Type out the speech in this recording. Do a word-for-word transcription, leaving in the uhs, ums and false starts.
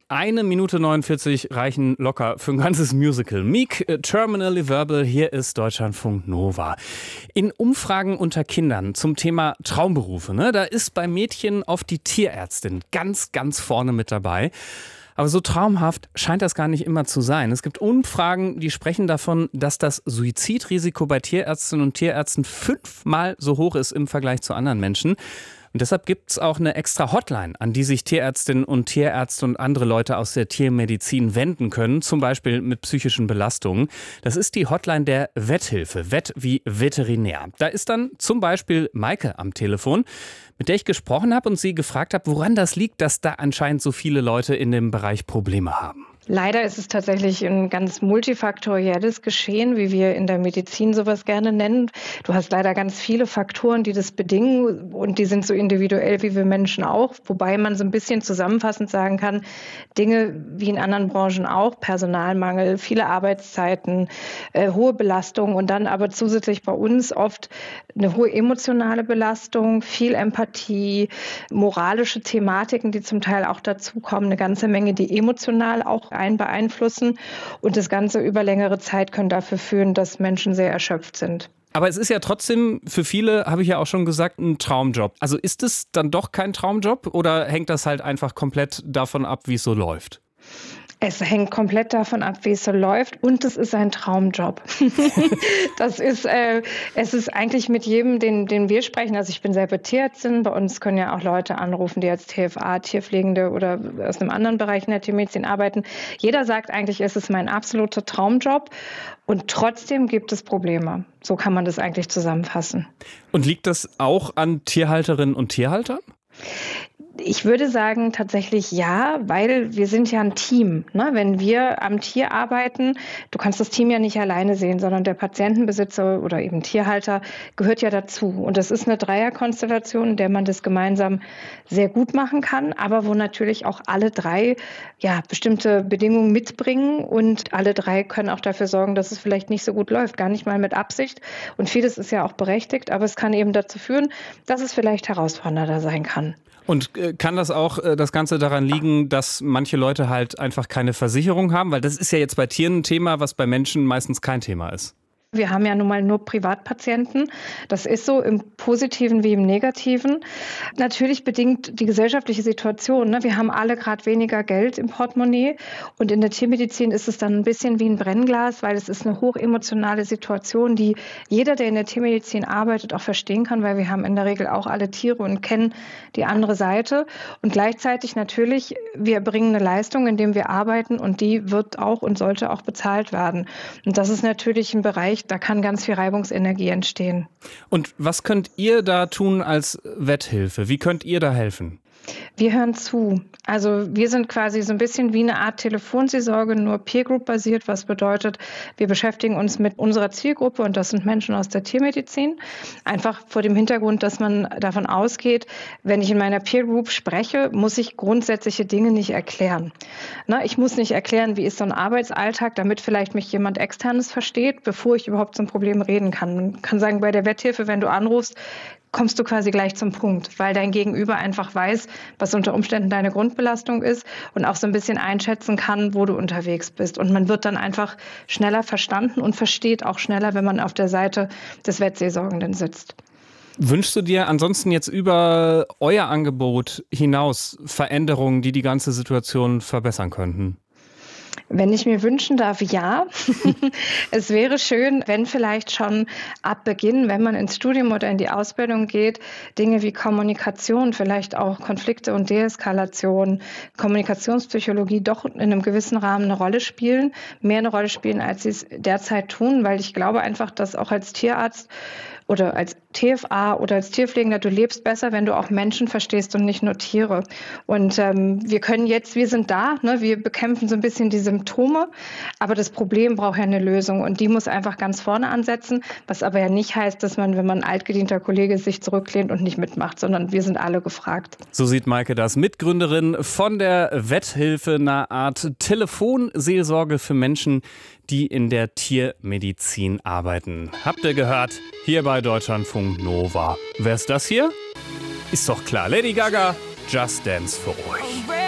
Eine Minute neunundvierzig reichen locker für ein ganzes Musical. Meek, Terminally Verbal, hier ist Deutschlandfunk Nova. In Umfragen unter Kindern zum Thema Traumberufe, ne, da ist bei Mädchen oft die Tierärztin ganz, ganz vorne mit dabei. Aber so traumhaft scheint das gar nicht immer zu sein. Es gibt Umfragen, die sprechen davon, dass das Suizidrisiko bei Tierärztinnen und Tierärzten fünfmal so hoch ist im Vergleich zu anderen Menschen. Und deshalb gibt es auch eine extra Hotline, an die sich Tierärztinnen und Tierärzte und andere Leute aus der Tiermedizin wenden können, zum Beispiel mit psychischen Belastungen. Das ist die Hotline der Vetthilfe, Vett wie Veterinär. Da ist dann zum Beispiel Maike am Telefon, mit der ich gesprochen habe und sie gefragt habe, woran das liegt, dass da anscheinend so viele Leute in dem Bereich Probleme haben. Leider ist es tatsächlich ein ganz multifaktorielles Geschehen, wie wir in der Medizin sowas gerne nennen. Du hast leider ganz viele Faktoren, die das bedingen, und die sind so individuell wie wir Menschen auch. Wobei man so ein bisschen zusammenfassend sagen kann, Dinge wie in anderen Branchen auch, Personalmangel, viele Arbeitszeiten, äh, hohe Belastung und dann aber zusätzlich bei uns oft eine hohe emotionale Belastung, viel Empathie, moralische Thematiken, die zum Teil auch dazukommen, eine ganze Menge, die emotional auch einen beeinflussen, und das Ganze über längere Zeit können dafür führen, dass Menschen sehr erschöpft sind. Aber es ist ja trotzdem für viele, habe ich ja auch schon gesagt, ein Traumjob. Also ist es dann doch kein Traumjob oder hängt das halt einfach komplett davon ab, wie es so läuft? Es hängt komplett davon ab, wie es so läuft, und es ist ein Traumjob. Das ist, äh, es ist eigentlich mit jedem, den, den wir sprechen, also ich bin selber Tierärztin, bei uns können ja auch Leute anrufen, die als T F A, Tierpflegende oder aus einem anderen Bereich in der Tiermedizin arbeiten. Jeder sagt eigentlich, es ist mein absoluter Traumjob, und trotzdem gibt es Probleme. So kann man das eigentlich zusammenfassen. Und liegt das auch an Tierhalterinnen und Tierhaltern? Ich würde sagen tatsächlich ja, weil wir sind ja ein Team. Ne? Wenn wir am Tier arbeiten, du kannst das Team ja nicht alleine sehen, sondern der Patientenbesitzer oder eben Tierhalter gehört ja dazu. Und das ist eine Dreierkonstellation, in der man das gemeinsam sehr gut machen kann, aber wo natürlich auch alle drei ja, bestimmte Bedingungen mitbringen, und alle drei können auch dafür sorgen, dass es vielleicht nicht so gut läuft. Gar nicht mal mit Absicht. Und vieles ist ja auch berechtigt, aber es kann eben dazu führen, dass es vielleicht herausfordernder sein kann. Und äh, kann das auch äh, das Ganze daran liegen, dass manche Leute halt einfach keine Versicherung haben? Weil das ist ja jetzt bei Tieren ein Thema, was bei Menschen meistens kein Thema ist. Wir haben ja nun mal nur Privatpatienten. Das ist so im Positiven wie im Negativen. Natürlich bedingt die gesellschaftliche Situation. Ne? Wir haben alle gerade weniger Geld im Portemonnaie. Und in der Tiermedizin ist es dann ein bisschen wie ein Brennglas, weil es ist eine hochemotionale Situation, die jeder, der in der Tiermedizin arbeitet, auch verstehen kann, weil wir haben in der Regel auch alle Tiere und kennen die andere Seite. Und gleichzeitig natürlich, wir bringen eine Leistung, indem wir arbeiten, und die wird auch und sollte auch bezahlt werden. Und das ist natürlich ein Bereich, da kann ganz viel Reibungsenergie entstehen. Und was könnt ihr da tun als Vetthilfe? Wie könnt ihr da helfen? Wir hören zu. Also wir sind quasi so ein bisschen wie eine Art Telefonseelsorge, nur Peer-Group-basiert, was bedeutet, wir beschäftigen uns mit unserer Zielgruppe, und das sind Menschen aus der Tiermedizin. Einfach vor dem Hintergrund, dass man davon ausgeht, wenn ich in meiner Peer-Group spreche, muss ich grundsätzliche Dinge nicht erklären. Na, ich muss nicht erklären, wie ist so ein Arbeitsalltag, damit vielleicht mich jemand Externes versteht, bevor ich überhaupt zum Problem reden kann. Man kann sagen, bei der Vetthilfe, wenn du anrufst, kommst du quasi gleich zum Punkt, weil dein Gegenüber einfach weiß, was unter Umständen deine Grundbelastung ist, und auch so ein bisschen einschätzen kann, wo du unterwegs bist. Und man wird dann einfach schneller verstanden und versteht auch schneller, wenn man auf der Seite des Vettseelsorgenden sitzt. Wünschst du dir ansonsten jetzt über euer Angebot hinaus Veränderungen, die die ganze Situation verbessern könnten? Wenn ich mir wünschen darf, ja. Es wäre schön, wenn vielleicht schon ab Beginn, wenn man ins Studium oder in die Ausbildung geht, Dinge wie Kommunikation, vielleicht auch Konflikte und Deeskalation, Kommunikationspsychologie doch in einem gewissen Rahmen eine Rolle spielen, mehr eine Rolle spielen, als sie es derzeit tun, weil ich glaube einfach, dass auch als Tierarzt oder als T F A oder als Tierpflegender, du lebst besser, wenn du auch Menschen verstehst und nicht nur Tiere. Und ähm, wir können jetzt, wir sind da, ne, wir bekämpfen so ein bisschen die Symptome, aber das Problem braucht ja eine Lösung, und die muss einfach ganz vorne ansetzen, was aber ja nicht heißt, dass man, wenn man ein altgedienter Kollege ist, sich zurücklehnt und nicht mitmacht, sondern wir sind alle gefragt. So sieht Maike das, Mitgründerin von der Vetthilfe, eine Art Telefonseelsorge für Menschen, die in der Tiermedizin arbeiten. Habt ihr gehört? Hier bei Deutschlandfunk Nova. Wer ist das hier? Ist doch klar, Lady Gaga, Just Dance für euch.